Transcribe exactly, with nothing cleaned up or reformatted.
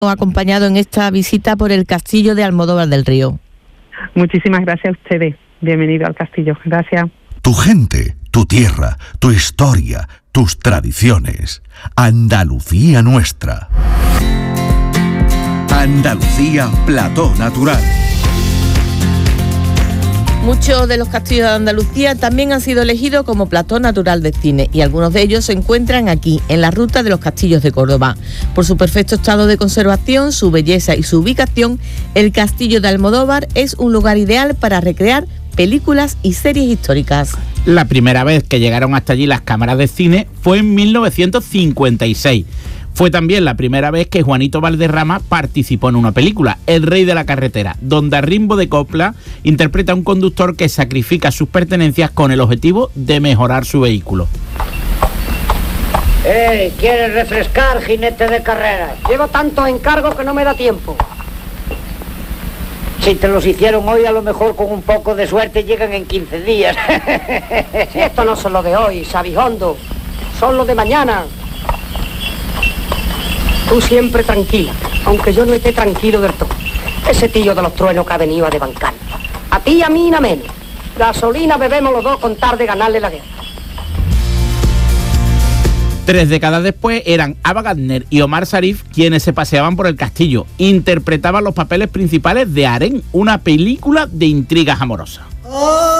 acompañado en esta visita por el Castillo de Almodóvar del Río. Muchísimas gracias a ustedes. Bienvenido al castillo. Gracias. Tu gente, tu tierra, tu historia, tus tradiciones. Andalucía nuestra. Andalucía Plató Natural. Muchos de los castillos de Andalucía también han sido elegidos como plató natural de cine y algunos de ellos se encuentran aquí, en la ruta de los castillos de Córdoba. Por su perfecto estado de conservación, su belleza y su ubicación, el Castillo de Almodóvar es un lugar ideal para recrear películas y series históricas. La primera vez que llegaron hasta allí las cámaras de cine fue en mil novecientos cincuenta y seis. Fue también la primera vez que Juanito Valderrama participó en una película, El Rey de la Carretera, donde a ritmo de copla interpreta a un conductor que sacrifica sus pertenencias con el objetivo de mejorar su vehículo. ¡Eh! ¿Quieres refrescar, jinete de carreras? Llevo tantos encargos que no me da tiempo. Si te los hicieron hoy, a lo mejor con un poco de suerte llegan en quince días. Si esto no son los de hoy, Sabijondo, son los de mañana. Tú siempre tranquila, aunque yo no esté tranquilo del todo. Ese tío de los truenos que ha venido a desbancar. A ti y a mí, nada menos. Gasolina bebemos los dos con tal de ganarle la guerra. Tres décadas después eran Ava Gardner y Omar Sharif quienes se paseaban por el castillo. Interpretaban los papeles principales de Harén, una película de intrigas amorosas.